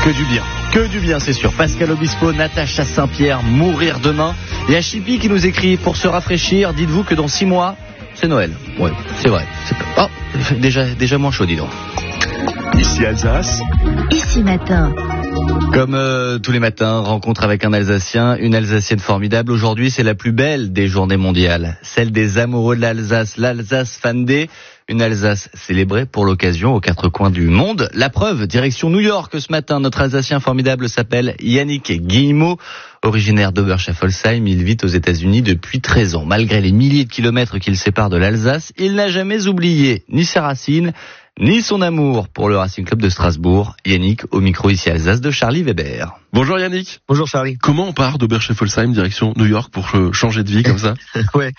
Que du bien, c'est sûr. Pascal Obispo, Natacha Saint-Pierre, mourir demain. Il y a Chippy qui nous écrit, pour se rafraîchir, dites-vous que dans 6 mois, c'est Noël. Ouais, c'est vrai. Oh, déjà moins chaud, dis donc. Ici Alsace. Ici Matin. Comme tous les matins, rencontre avec un Alsacien, une Alsacienne formidable. Aujourd'hui, c'est la plus belle des journées mondiales, celle des amoureux de l'Alsace, l'Alsace Fan Day. Une Alsace célébrée pour l'occasion aux 4 coins du monde. La preuve, direction New York ce matin. Notre Alsacien formidable s'appelle Yannick Guillemot. Originaire d'Oberschaffolsheim, il vit aux États-Unis depuis 13 ans. Malgré les milliers de kilomètres qui le séparent de l'Alsace, il n'a jamais oublié ni ses racines, ni son amour pour le Racing Club de Strasbourg. Yannick, au micro ici Alsace de Charlie Weber. Bonjour Yannick. Bonjour Charlie. Comment on part d'Oberschaffolsheim direction New York pour changer de vie comme ça? Ouais,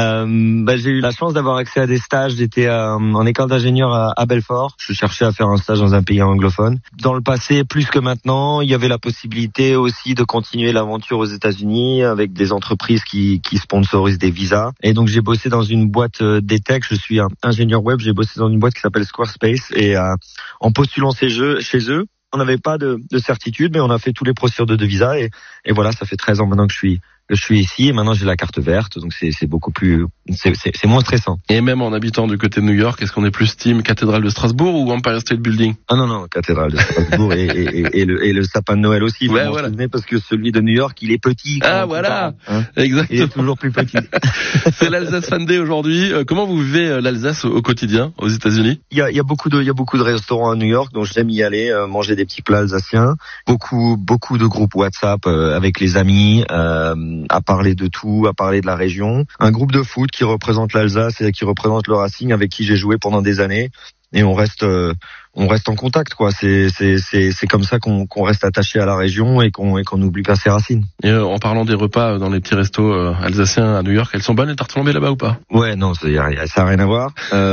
j'ai eu la chance d'avoir accès à des stages. J'étais en école d'ingénieur à Belfort. Je cherchais à faire un stage dans un pays anglophone. Dans le passé, plus que maintenant, il y avait la possibilité aussi de continuer l'aventure aux États-Unis avec des entreprises qui sponsorisent des visas. Et donc j'ai bossé dans une boîte d'e-tech. Je suis ingénieur web. J'ai bossé dans une boîte qui s'appelle Squarespace et en postulant chez eux, on n'avait pas de certitude, mais on a fait tous les procédures de visa et voilà, ça fait 13 ans maintenant que je suis ici et maintenant j'ai la carte verte, donc c'est beaucoup plus, c'est moins stressant. Et même en habitant du côté de New York, est-ce qu'on est plus team cathédrale de Strasbourg ou Empire State Building? Ah non, cathédrale de Strasbourg et le sapin de Noël aussi. Ouais, voilà. Parce que celui de New York, il est petit. Ah voilà, exactement. Il est toujours plus petit. C'est l'Alsace Fan Day aujourd'hui. Comment vous vivez l'Alsace au quotidien aux États-Unis? Il y a beaucoup de restaurants à New York, donc j'aime y aller, manger des petits plats alsaciens. Beaucoup de groupes WhatsApp avec les amis. À parler de tout, à parler de la région. Un groupe de foot qui représente l'Alsace et qui représente le Racing avec qui j'ai joué pendant des années. Et on reste en contact, quoi. C'est comme ça qu'on reste attaché à la région et qu'on n'oublie pas ses racines. Et en parlant des repas dans les petits restos alsaciens à New York, elles sont bonnes les tartes flambées là-bas ou pas? Ouais, non, ça n'a rien à voir.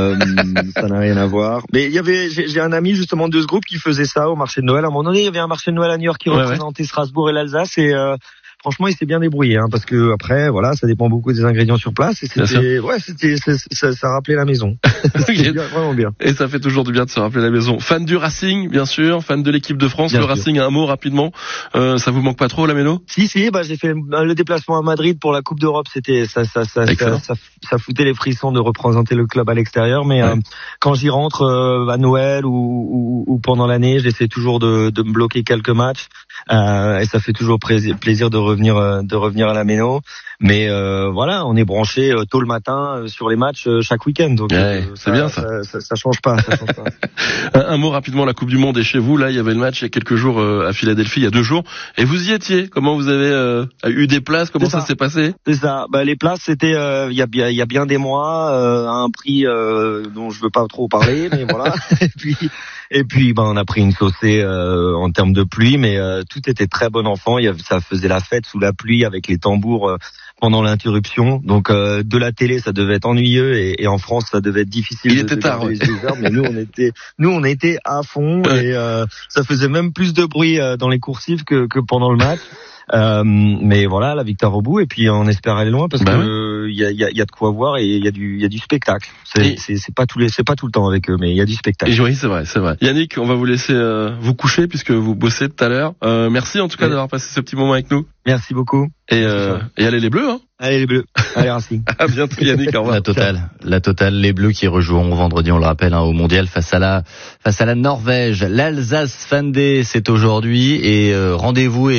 Ça n'a rien à voir. Mais j'ai un ami justement de ce groupe qui faisait ça au marché de Noël. À un moment donné, il y avait un marché de Noël à New York qui représentait Strasbourg et l'Alsace et franchement, il s'est bien débrouillé, parce que après, voilà, ça dépend beaucoup des ingrédients sur place et ça rappelait la maison. C'était vraiment bien. Et ça fait toujours du bien de se rappeler la maison. Fan du Racing, bien sûr, fan de l'équipe de France. Bien le sûr. Racing, un mot rapidement. Ça vous manque pas trop, la méno? Si, j'ai fait le déplacement à Madrid pour la Coupe d'Europe. C'était ça foutait les frissons de représenter le club à l'extérieur, mais quand j'y rentre à Noël ou pendant l'année, j'essaie toujours de me bloquer quelques matchs et ça fait toujours plaisir de revenir à la méno, mais voilà, on est branché tôt le matin sur les matchs chaque week-end, donc c'est bien ça change pas. Un mot rapidement, la Coupe du Monde est chez vous. Là, il y avait le match il y a quelques jours à Philadelphie, il y a 2 jours, et vous y étiez. Comment vous avez eu des places? Comment ça s'est passé? C'est ça. Les places, c'était il y a bien des mois à un prix dont je veux pas trop parler, mais voilà. Et puis on a pris une saucée en termes de pluie, mais tout était très bon enfant. Ça faisait la fête sous la pluie avec les tambours pendant l'interruption. Donc de la télé, ça devait être ennuyeux et en France, ça devait être difficile. Il était tard. Les yeux ouverts, mais nous on était à fond et ça faisait même plus de bruit dans les coursives que pendant le match. Mais voilà, la victoire au bout et puis on espère aller loin parce que il y a de quoi voir et il y a du spectacle. C'est pas tout le temps avec eux, mais il y a du spectacle. Et oui, c'est vrai. Yannick, on va vous laisser vous coucher puisque vous bossez tout à l'heure. Merci en tout cas d'avoir passé ce petit moment avec nous. Merci beaucoup. Et allez les Bleus, hein. Allez les Bleus. Allez Racing. À bientôt Yannick, au revoir. La totale, les Bleus qui rejoueront vendredi, on le rappelle, au Mondial face à la Norvège. L'Alsace Fan Day, c'est aujourd'hui et rendez-vous